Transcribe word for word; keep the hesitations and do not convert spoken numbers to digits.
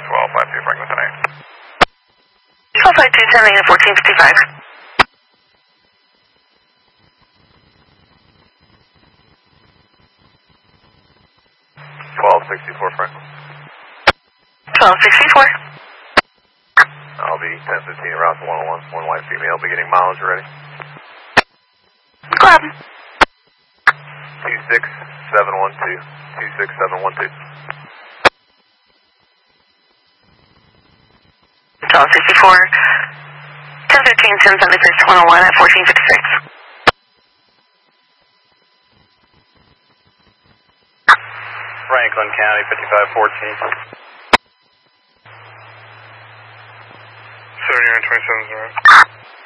twelve five two Franklin tonight. twelve five two, ten eight, fourteen fifty-five. twelve sixty-four Franklin. twelve sixty-four. I'll be ten fifteen route to one oh one. One white female beginning mileage ready. Grab. two six seven one two. two six seven one two. twelve sixty-four. ten fifteen, ten seventy-six, one oh one at fourteen fifty-six. Franklin County, fifty-five fourteen. seventy-nine twenty-seven, zero.